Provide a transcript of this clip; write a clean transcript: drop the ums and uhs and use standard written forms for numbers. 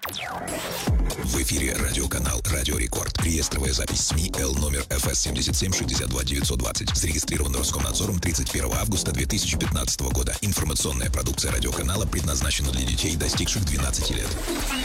В эфире радиоканал «Радио Рекорд». Реестровая запись СМИ Л номер ФС 77-62-920. Зарегистрирован Роскомнадзором 31 августа 2015 года. Информационная продукция радиоканала предназначена для детей, достигших 12 лет.